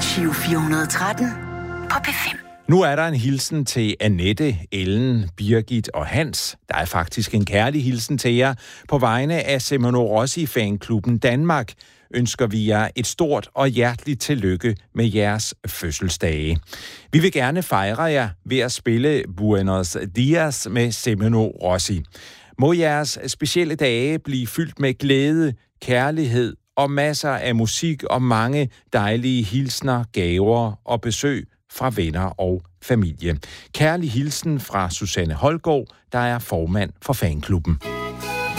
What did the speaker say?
Giro 413 på P5. Nu er der en hilsen til Annette, Ellen, Birgit og Hans. Der er faktisk en kærlig hilsen til jer. På vegne af Semino Rossi Fanklubben Danmark ønsker vi jer et stort og hjerteligt tillykke med jeres fødselsdage. Vi vil gerne fejre jer ved at spille Buenos Dias med Semino Rossi. Må jeres specielle dage blive fyldt med glæde, kærlighed og masser af musik og mange dejlige hilsner, gaver og besøg fra venner og familie. Kærlig hilsen fra Susanne Holgaard, der er formand for fanklubben.